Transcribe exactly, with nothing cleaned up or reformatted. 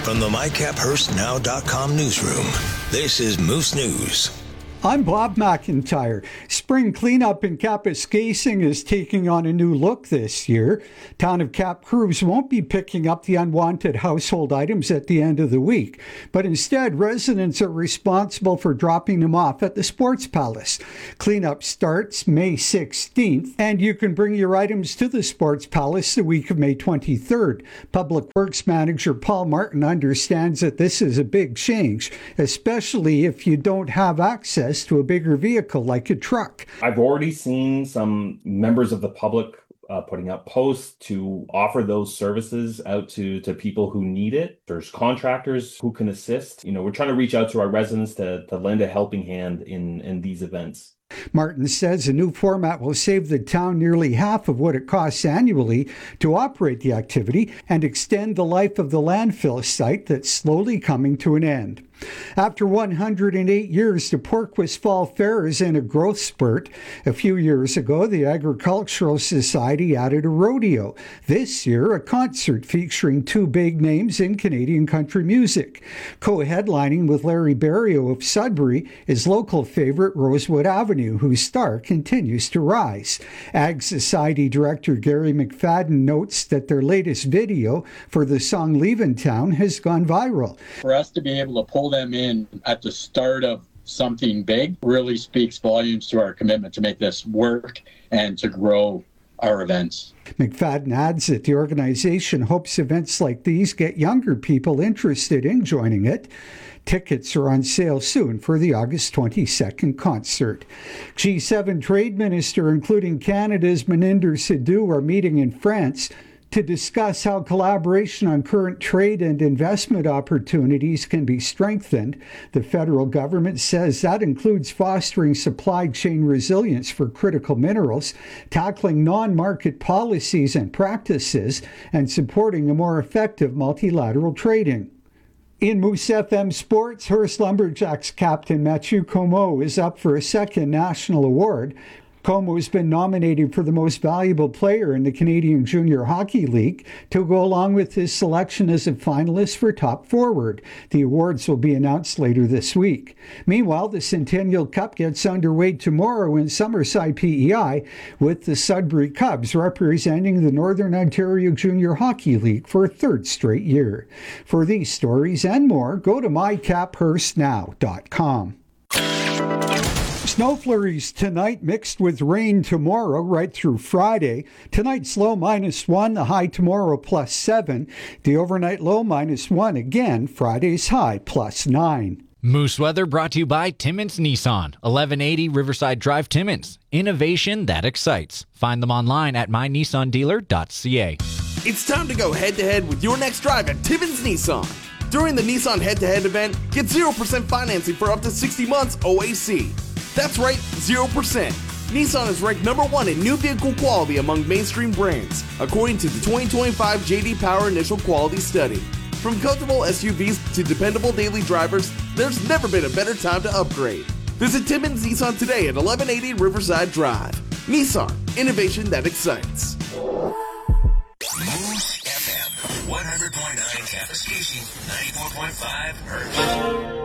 From the my cap hurst now dot com newsroom, this is Moose News. I'm Bob McIntyre. Spring cleanup in Kapuskasing is taking on a new look this year. Town of Cap crews won't be picking up the unwanted household items at the end of the week, but instead residents are responsible for dropping them off at the Sports Palace. Cleanup starts May sixteenth, and you can bring your items to the Sports Palace the week of May twenty-third. Public Works Manager Paul Martin understands that this is a big change, especially if you don't have access to a bigger vehicle like a truck. I've already seen some members of the public uh, putting up posts to offer those services out to, to people who need it. There's contractors who can assist. You know, we're trying to reach out to our residents to, to lend a helping hand in, in these events. Martin says a new format will save the town nearly half of what it costs annually to operate the activity and extend the life of the landfill site that's slowly coming to an end. After one hundred eight years, the Porquis Fall Fair is in a growth spurt. A few years ago, the Agricultural Society added a rodeo. This year, a concert featuring two big names in Canadian country music. Co-headlining with Larry Berrio of Sudbury is local favorite Rosewood Avenue, whose star continues to rise. Ag Society Director Gary McFadden notes that their latest video for the song Leavin' Town has gone viral. For us to be able to pull them in at the start of something big really speaks volumes to our commitment to make this work and to grow our events. McFadden adds that the organization hopes events like these get younger people interested in joining it. Tickets are on sale soon for the August twenty-second concert. G seven trade minister, including Canada's Maninder Sidhu, are meeting in France to discuss how collaboration on current trade and investment opportunities can be strengthened. The federal government says that includes fostering supply chain resilience for critical minerals, tackling non-market policies and practices, and supporting a more effective multilateral trading. In Moose F M Sports, Hearst Lumberjacks captain Mathieu Comeau is up for a second national award. Como has been nominated for the most valuable player in the Canadian Junior Hockey League to go along with his selection as a finalist for top forward. The awards will be announced later this week. Meanwhile, the Centennial Cup gets underway tomorrow in Summerside P E I with the Sudbury Cubs representing the Northern Ontario Junior Hockey League for a third straight year. For these stories and more, go to my cap hurst now dot com. Snow flurries tonight mixed with rain tomorrow right through Friday. Tonight's low minus one, the high tomorrow plus seven. The overnight low minus one again, Friday's high plus nine. Moose weather brought to you by Timmins Nissan, eleven eighty Riverside Drive, Timmins. Innovation that excites. Find them online at my nissan dealer dot c a. It's time to go head-to-head with your next drive at Timmins Nissan. During the Nissan head-to-head event, get zero percent financing for up to sixty months O A C. That's right, zero percent. Nissan is ranked number one in new vehicle quality among mainstream brands, according to the twenty twenty-five J D Power Initial Quality Study. From comfortable S U Vs to dependable daily drivers, there's never been a better time to upgrade. Visit Timmins Nissan today at eleven eighty Riverside Drive. Nissan, innovation that excites. Moose F M, one hundred point nine Kapuskasing, ninety-four point five Hertz.